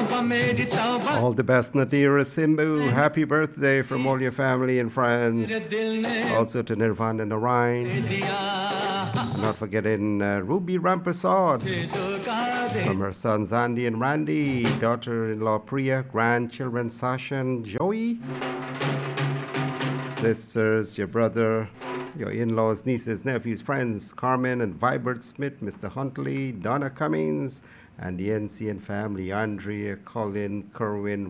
All the best, Nadira Simbu. Happy birthday from all your family and friends. Also to Nirvana and Narayan. Not forgetting Ruby Rampersad from her sons Andy and Randy, daughter-in-law Priya, grandchildren Sasha and Joey, sisters, your brother, your in-laws, nieces, nephews, friends, Carmen and Vibert Smith, Mr. Huntley, Donna Cummings, and the NCN family, Andrea, Colin, Kerwin,